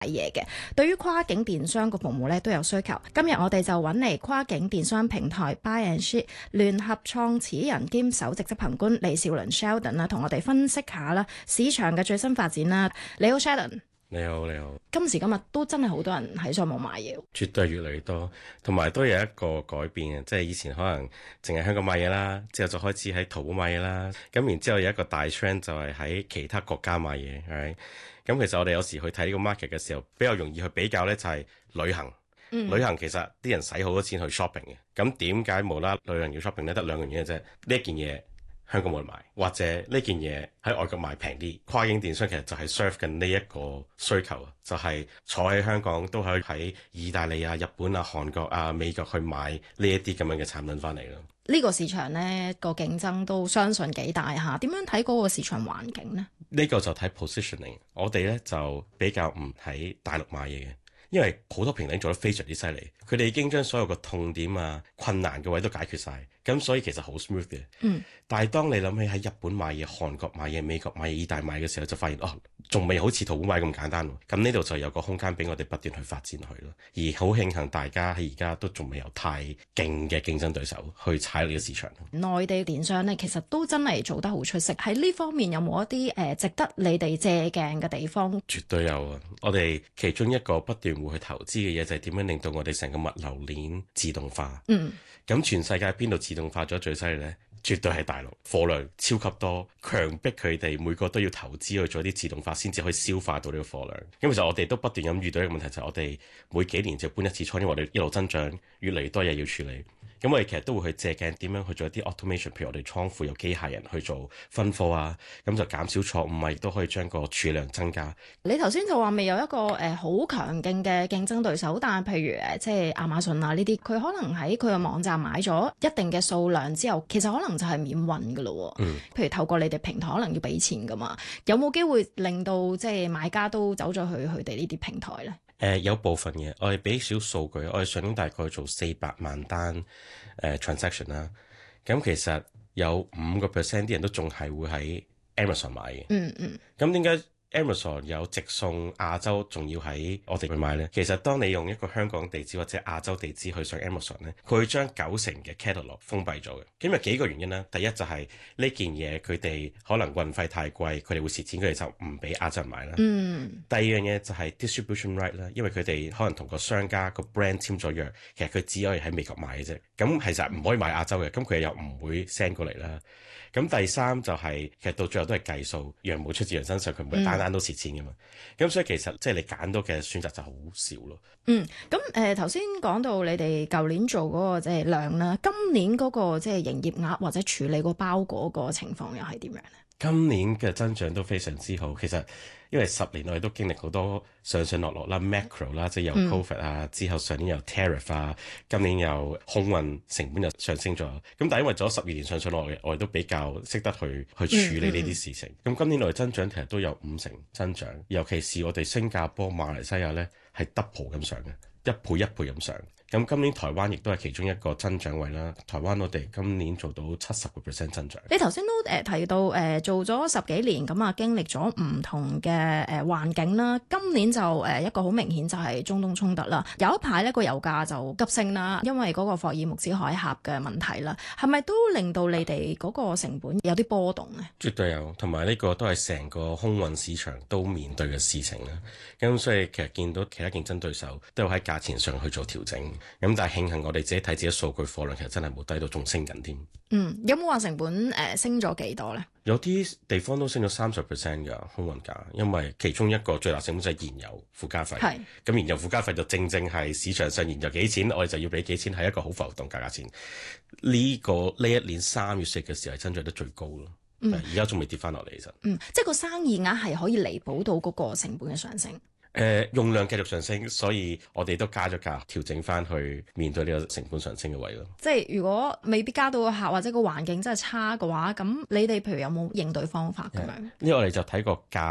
嘢嘅。對於跨境電商個服務咧都有需求。今日我哋就揾嚟跨境電商平台 Buy and Ship 聯合創始人兼首席執行官李兆倫 Sheldon 啦，同我哋分析下啦市場嘅最新發展啦。你好 Sheldon。 你好，你好。 今時今日都真係好多人喺上網買嘢， 絕對越嚟越多，同埋都有一個改變嘅，即係以前可能淨係香港買嘢啦，之後就開始喺淘寶買嘢啦，咁然之後有一個大 trend 就係喺其他國家買嘢，係。咁其實我哋有時去睇呢個 market 嘅時候，比較容易去比較呢，就係旅行。旅行其實啲人使好多錢去 shopping 嘅，咁點解無啦旅行要 shopping 呢？得兩樣嘢嘅啫，呢一件嘢香港冇人買，或者呢件嘢喺外國買平啲。跨境電商其實就係 serve 緊呢一個需求，就係坐喺香港都可以喺意大利啊、日本啊、韓國啊、美國去買呢一啲咁樣嘅產品翻嚟咯。 呢個市場呢個競爭都相信幾大下，點樣睇嗰個市場環境呢？ 呢個就睇 positioning， 我哋呢就比較唔喺大陸買嘢嘅。因為好多平台做得非常之犀利，佢哋已經將所有個痛點啊、困難嘅位都解決晒，咁所以其實好 smooth 嘅。但係當你諗起喺日本買嘢、韓國買嘢、美國買嘢、意大利買嘅時候，就發現仲未好似淘寶買咁簡單喎。咁呢度就有個空間俾我哋不斷去發展去咯。而好慶幸大家喺而家都仲未有太勁嘅競爭對手去踩呢個市場。 內地電商呢，其實都真係做得好出色。喺呢方面有冇一啲值得你哋借鏡嘅地方？ 絕對有啊！我哋其中一個不斷會去投資嘅嘢就係點樣令到我哋成個物流鏈自動化。咁全世界邊度自動化咗最犀利呢？絕對係大陸，貨量超級多，強迫佢哋每個都要投資去做啲自動化，先至可以消化到呢個貨量。咁其實我哋都不斷咁遇到一個問題，就係我哋每幾年就搬一次倉，因為我哋一路增長，越嚟越多嘢要處理。咁我哋其實都會去借鏡點樣去做一啲 automation，譬如我哋倉庫有機械人去做分貨啊，咁就減少錯誤啊，亦都可以將個儲量增加。 你頭先就話未有一個好強勁嘅競爭對手，但係譬如即係亞馬遜啊呢啲，佢可能喺佢嘅網站買咗一定嘅數量之後，其實可能就係免運噶咯。譬如透過你哋平台可能要俾錢噶嘛，有冇機會令到即係買家都走咗去佢哋呢啲平台咧？ 有部分嘅，我哋俾少數據，我哋上年大概做400萬單transaction 啦。咁其實有5% 啲人都仲係會喺 Amazon 買嘅。咁點解Amazon 有直送亞洲，仲要喺我哋去買呢？其實當你用一個香港地址或者亞洲地址去上 Amazon 呢，佢會將90%嘅 catalog 封閉咗嘅。咁有幾個原因啦。第一就係呢件嘢佢哋可能運費太貴，佢哋會蝕錢，佢哋就唔俾亞洲人買啦。第二樣嘢就係 distribution right 啦，因為佢哋可能同個商家個 brand 簽咗約，其實佢只可以喺美國買嘅啫。咁其實唔可以買亞洲嘅，咁佢又唔會 send 過嚟啦。咁第三就係其實到最後都係計數，羊毛出自羊身上，佢唔會單單都蝕錢噶嘛。咁所以其實即係你揀到嘅選擇就好少咯。 咁頭先講到你哋舊年做嗰個即係量啦，今年嗰個即係營業額或者處理個包裹個情況又係點樣咧？ 今年嘅增長都非常之好，其實因為10年我哋都經歷好多上上落落啦 ，macro 啦，即係有 covid 啊，之後上年有 tariff 啊，今年又空運成本又上升咗。咁但係因為做咗12年上上落落，我哋都比較識得去處理呢啲事情。咁今年我哋增長其實都有50%增長，尤其是我哋新加坡、馬來西亞咧係 double 咁上嘅，一倍咁上。咁今年台灣亦都係其中一個增長位啦。台灣我哋今年做到70% 增長。 你頭先都提到做咗10幾年咁啊，經歷咗唔同嘅環境啦。今年就一個好明顯就係中東衝突啦。有一排呢個油價就急升啦，因為嗰個霍爾木茲海峽嘅問題啦，係咪都令到你哋嗰個成本有啲波動呢？ 絕對有，同埋呢個都係成個空運市場都面對嘅事情啦。咁所以其實見到其他競爭對手都有喺價錢上去做調整。咁但係慶幸我哋自己睇自己數據，貨量其實真係冇低到，仲升緊添。 有冇話成本升咗幾多咧？ 有啲地方都升咗30%㗎空運價，因為其中一個最大成本就係燃油附加費。咁燃油附加費就正係市場上燃油幾錢，我哋就要俾幾錢，係一個好浮動價錢。呢一年3月4嘅時候係增長得最高咯。而家仲未跌翻落嚟，其實。 即係個生意額係可以彌補到嗰個成本嘅上升。 用量繼續上升，所以我哋都加咗價，調整翻去面對呢個成本上升嘅位咯。 即係如果未必加到個客，或者個環境真係差嘅話，咁你哋譬如有冇應對方法咁樣？ 呢個我哋就睇個價值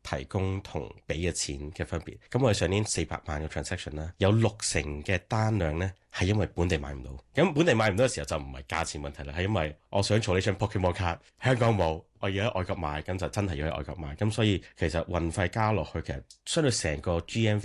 提供同俾嘅錢嘅分別。咁我哋上年400萬嘅 transaction 啦，有60%嘅單量咧係因為本地買唔到。咁本地買唔到嘅時候就唔係價錢問題啦，係因為我想儲呢張 Pokemon 卡，香港冇，我要喺外國買，咁就真係要喺外國買。咁所以其實運費加落去，其實相對成個 GMV